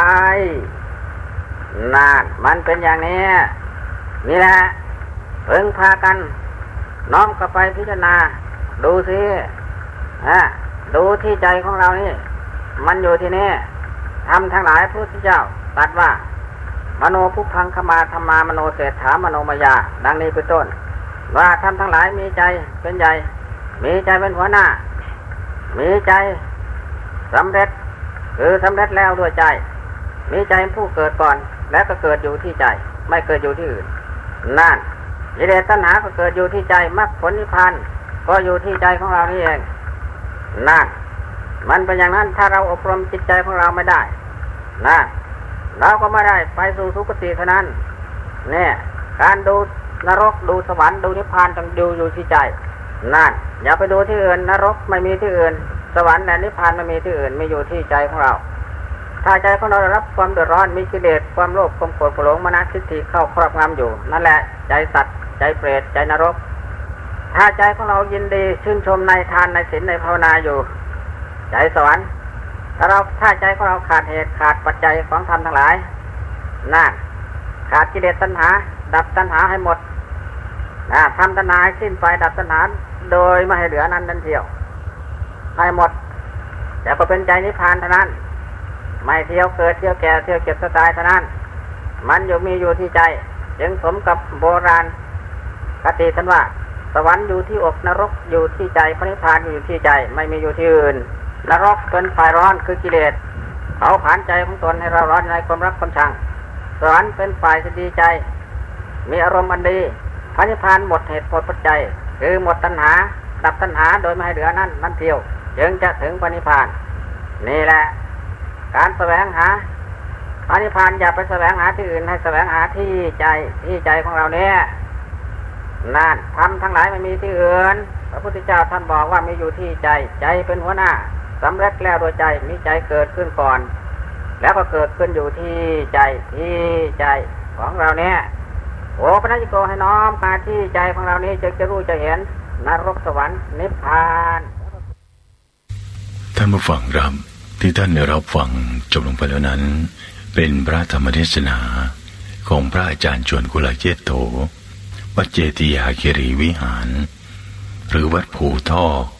นั่นมันเป็นอย่างนี้นี่แหละเพิ่งพากันน้อมกลับไปพิจารณาดูสิอ่ะดูที่ใจของเรานี่มันอยู่ที่นี่ทำทั้งหลายพระพุทธเจ้าตรัสว่ามโนภุพังขมาธรรมามโนเศรษฐามโนมายาดังนี้เป็นต้นว่าทำทั้งหลายมีใจเป็นใหญ่มีใจเป็นหัวหน้ามีใจสำเร็จคือสำเร็จแล้วด้วยใจมีใจผู้เกิดก่อนและก็เกิดอยู่ที่ใจไม่เกิดอยู่ที่อื่นนั่นกิเลสตัณหาก็เกิดอยู่ที่ใจมรรคผลนิพพานก็อยู่ที่ใจของเรานี่เองนั่นมันเป็นอย่างนั้นถ้าเราอบรมจิตใจของเราไม่ได้นะเราก็ไม่ได้ไปสู่สุคติเท่านั้นเนี่ยการดูนรกดูสวรรค์ดูนิพพานต้องดูอยู่ที่ใจนั่นอย่าไปดูที่อื่นนรกไม่มีที่อื่นสวรรค์และนิพพานไม่มีที่อื่นมีอยู่ที่ใจของเราถ้าใจของเราได้รับความเดือดร้อนมีกิเลสความโลภความโกรธความหลงมานะทิฏฐิเข้าครอบงำอยู่นั่นแหละใจสัตว์ใจเปรตใจนรกถ้าใจของเรายินดีชื่นชมในทานในศีลในภาวนาอยู่ใจสวรรค์ถ้าเราถ้าใจของเราขาดเหตุขาดปัจจัยของธรรมทั้งหลายนั่นขาดกิเลสตัณหาดับตัณหาให้หมดนะทำตัณหาให้สิ้นไปดับตัณหาโดยไม่ให้เหลือนั้นนั่นเดียวให้หมดแต่ก็เป็นใจนิพพานเท่านั้นไม่เที่ยวเกิดเที่ยวแก่เที่ยวเก็บสตายเท่านั้นมันอยู่มีอยู่ที่ใจจึงสมกับโบราณคติท่านว่าสวรรค์อยู่ที่อกนรกอยู่ที่ใจพระนิพพานอยู่ที่ใจไม่มีอยู่ที่อื่นนรกเป็นฝ่ายร้อนคือกิเลสเผาผลาญใจของตนให้เราร้อนในความรักความชังสวรรค์เป็นฝ่ายดีใจมีอารมณ์อันดีพระนิพพานหมดเหตุหมดปัจจัยคือหมดตัณหาดับตัณหาโดยไม่ให้เหลือนั่นนั่นเที่ยวจึงจะถึงพระนิพพานนี่แหละการแสวงหาพระนิพพานอย่าไปแสวงหาที่อื่นให้แสวงหาที่ใจที่ใจของเราเนี่ยนั่นทำทั้งหลายไม่มีที่อื่นพระพุทธเจ้าท่านบอกว่ามีอยู่ที่ใจใจเป็นหัวหน้าสำเร็จแล้วโดยใจมีใจเกิดขึ้นก่อนแล้วก็เกิดขึ้นอยู่ที่ใจที่ใจของเราเนี่ยโอ้พระนักโกให้น้อมมาที่ใจของเรานี้จะจะรู้จะเห็นนรกสวรรค์นิพพานท่านผู้ฟังครับที่ท่านได้รับฟังจบลงไปแล้วนั้นเป็นพระธรรมเทศนาของพระอาจารย์ชวนกุลเจโตวัดเจติยาคีรีวิหารหรือวัดภูทอก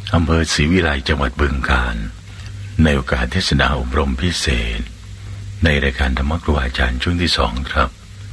อำเภอศรีวิไลจังหวัดบึงกาฬในโอกาสเทศนาอบรมพิเศษในรายการธรรมครูอาจารย์ช่วงที่สองครับ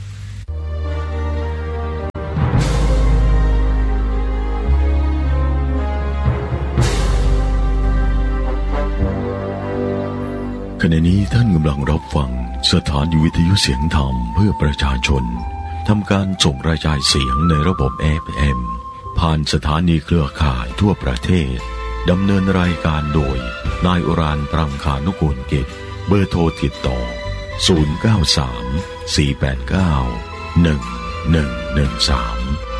ขณะนี้ท่านกำลังรับฟังสถานีวิทยุเสียงธรรมเพื่อประชาชนทำการส่งกระจายเสียงในระบบ เอฟ เอ็ม ผ่านสถานีเครือข่ายทั่วประเทศดำเนินรายการโดยนายอุรานปรังคานุกูลกิจเบอร์โทรติดต่อศูนย์ เก้า สาม สี่ แปด เก้า หนึ่ง หนึ่ง หนึ่ง สาม